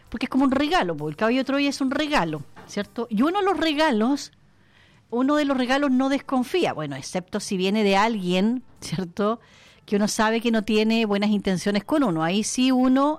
porque es como un regalo, porque el caballo de Troya es un regalo, ¿cierto? Y uno de los regalos no desconfía, bueno, excepto si viene de alguien, ¿cierto?, que uno sabe que no tiene buenas intenciones con uno. Ahí sí uno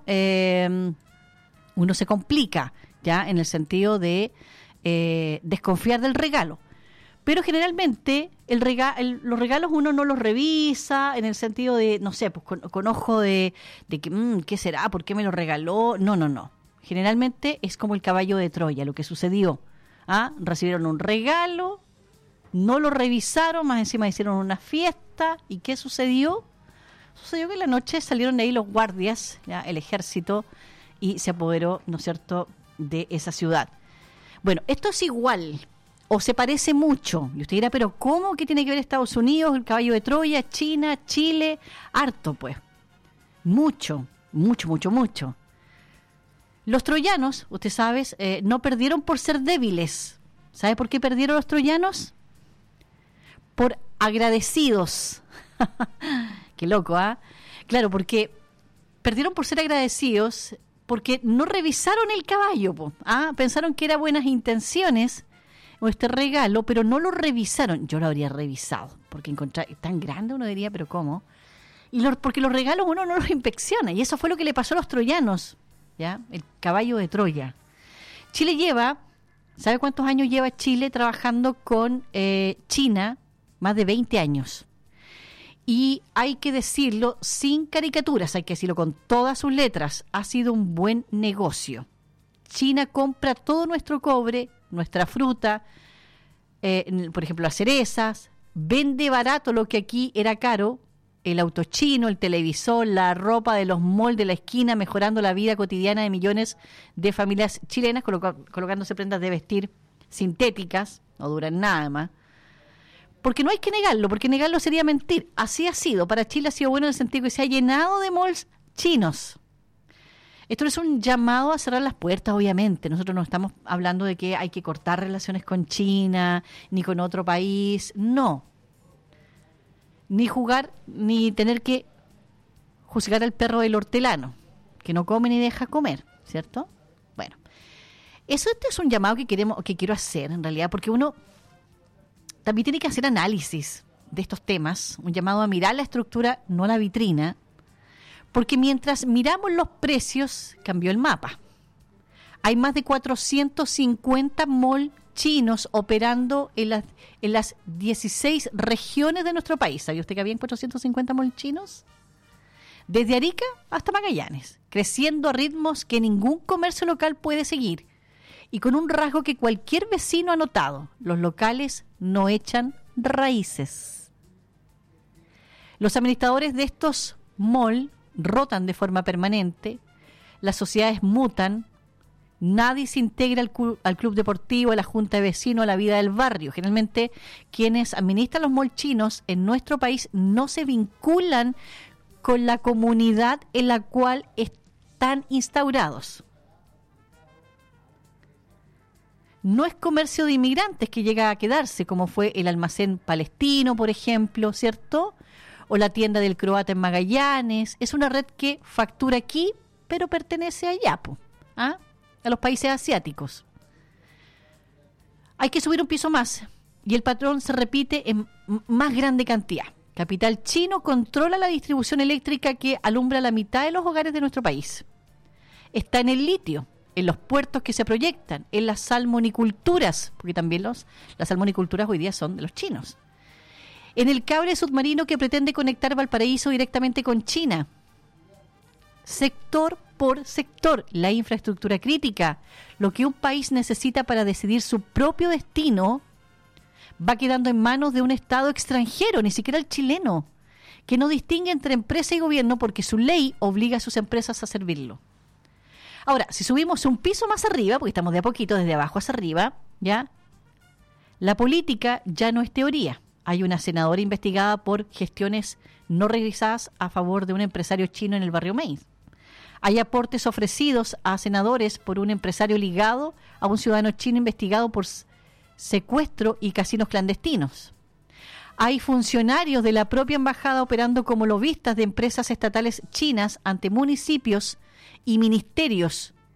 se complica, ya, en el sentido de desconfiar del regalo. Pero generalmente los regalos uno no los revisa en el sentido de, no sé, pues con ojo de que, ¿qué será? ¿Por qué me lo regaló? No. Generalmente es como el caballo de Troya, lo que sucedió. Recibieron un regalo, no lo revisaron, más encima hicieron una fiesta. ¿Y qué sucedió? Sucedió que en la noche salieron de ahí los guardias, ya, el ejército, y se apoderó, ¿no es cierto?, de esa ciudad. Bueno, esto es igual, o se parece mucho. Y usted dirá, pero ¿cómo? ¿Qué tiene que ver Estados Unidos, el caballo de Troya, China, Chile? Harto, pues. Mucho. Los troyanos, usted sabe, no perdieron por ser débiles. ¿Sabe por qué perdieron los troyanos? Por agradecidos. Qué loco, ¿ah? Claro, porque perdieron por ser agradecidos, porque no revisaron el caballo, pensaron que era buenas intenciones o este regalo, pero no lo revisaron. Yo lo habría revisado, porque encontrar tan grande uno diría, pero ¿cómo? Porque los regalos uno no los inspecciona, y eso fue lo que le pasó a los troyanos, ¿ya? El caballo de Troya. Chile lleva, ¿sabe cuántos años lleva Chile trabajando con China? Más de 20 años. Y hay que decirlo sin caricaturas, hay que decirlo con todas sus letras, ha sido un buen negocio. China compra todo nuestro cobre, nuestra fruta, por ejemplo las cerezas, vende barato lo que aquí era caro, el auto chino, el televisor, la ropa de los malls de la esquina, mejorando la vida cotidiana de millones de familias chilenas, colocándose prendas de vestir sintéticas, no duran nada más. Porque no hay que negarlo, porque negarlo sería mentir. Así ha sido. Para Chile ha sido bueno en el sentido que se ha llenado de malls chinos. Esto no es un llamado a cerrar las puertas, obviamente. Nosotros no estamos hablando de que hay que cortar relaciones con China, ni con otro país. No. Ni jugar, ni tener que juzgar al perro del hortelano, que no come ni deja comer, ¿cierto? Bueno, este es un llamado que quiero hacer, en realidad, porque uno también tiene que hacer análisis de estos temas, un llamado a mirar la estructura, no la vitrina, porque mientras miramos los precios, cambió el mapa. Hay más de 450 malls chinos operando en las 16 regiones de nuestro país. ¿Sabía usted que había 450 malls chinos? Desde Arica hasta Magallanes, creciendo a ritmos que ningún comercio local puede seguir. Y con un rasgo que cualquier vecino ha notado: los locales no echan raíces. Los administradores de estos malls rotan de forma permanente, las sociedades mutan, nadie se integra al club deportivo, a la junta de vecinos, a la vida del barrio. Generalmente quienes administran los malls chinos en nuestro país no se vinculan con la comunidad en la cual están instaurados. No es comercio de inmigrantes que llega a quedarse, como fue el almacén palestino, por ejemplo, ¿cierto? O la tienda del croata en Magallanes. Es una red que factura aquí, pero pertenece allá, a los países asiáticos. Hay que subir un piso más, y el patrón se repite en más grande cantidad. Capital chino controla la distribución eléctrica que alumbra la mitad de los hogares de nuestro país. Está en el litio, en los puertos que se proyectan, en las salmoniculturas, porque también las salmoniculturas hoy día son de los chinos. En el cable submarino que pretende conectar Valparaíso directamente con China. Sector por sector, la infraestructura crítica, lo que un país necesita para decidir su propio destino, va quedando en manos de un Estado extranjero, ni siquiera el chileno, que no distingue entre empresa y gobierno porque su ley obliga a sus empresas a servirlo. Ahora, si subimos un piso más arriba, porque estamos de a poquito desde abajo hacia arriba, ¿ya? La política ya no es teoría. Hay una senadora investigada por gestiones no realizadas a favor de un empresario chino en el barrio Main. Hay aportes ofrecidos a senadores por un empresario ligado a un ciudadano chino investigado por secuestro y casinos clandestinos. Hay funcionarios de la propia embajada operando como lobistas de empresas estatales chinas ante municipios y ministerios